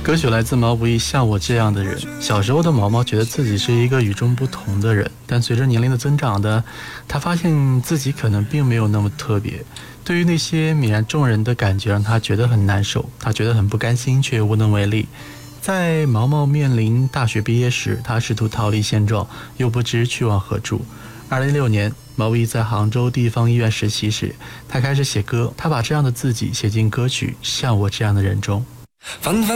歌曲来自毛不易《像我这样的人》。小时候的毛毛觉得自己是一个与众不同的人，但随着年龄的增长的，他发现自己可能并没有那么特别。对于那些泯然众人的感觉让他觉得很难受，他觉得很不甘心，却无能为力。在毛毛面临大学毕业时，他试图逃离现状，又不知去往何处。2016年，毛不易在杭州地方医院实习时，他开始写歌，他把这样的自己写进歌曲《像我这样的人》中。 纷纷